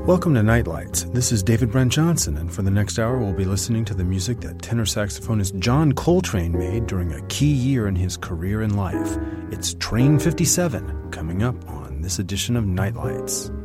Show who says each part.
Speaker 1: Welcome to Nightlights. This is David Brent Johnson, and for the next hour we'll be listening to the music that tenor saxophonist John Coltrane made during a key year in his career and life. It's Train 57, coming up on this edition of Nightlights.